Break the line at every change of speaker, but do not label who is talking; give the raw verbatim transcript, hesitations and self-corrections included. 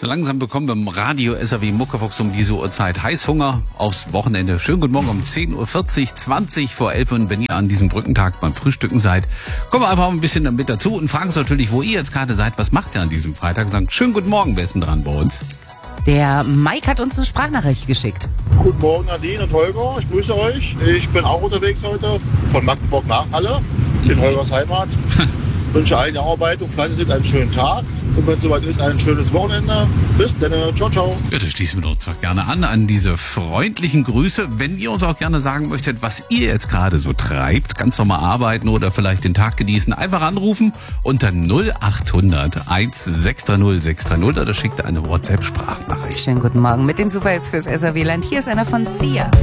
So langsam bekommen wir im Radio S R W Muckefuchs um diese Uhrzeit Heißhunger aufs Wochenende. Schönen guten Morgen um zehn Uhr vierzig, zwanzig vor elf. Und wenn ihr an diesem Brückentag beim Frühstücken seid, kommen wir einfach ein bisschen damit dazu und fragen uns natürlich, wo ihr jetzt gerade seid. Was macht ihr an diesem Freitag? Und sagen, schönen guten Morgen, wer ist denn dran bei uns?
Der Mike hat uns eine Sprachnachricht geschickt.
Guten Morgen Nadine und Holger, ich grüße euch. Ich bin auch unterwegs heute von Magdeburg nach Halle, in Holgers Heimat. Ich wünsche allen eine Arbeit und vielleicht einen schönen Tag. Und wenn es soweit ist, ein schönes Wochenende. Bis dann, ciao, ciao.
Ja, da schließen wir uns auch gerne an, an diese freundlichen Grüße. Wenn ihr uns auch gerne sagen möchtet, was ihr jetzt gerade so treibt, ganz normal arbeiten oder vielleicht den Tag genießen, einfach anrufen unter null acht hundert eins sechs drei null sechs drei null oder schickt eine WhatsApp-Sprachnachricht.
Schönen guten Morgen mit den Superhits fürs S R W-Land. Hier ist einer von Sia.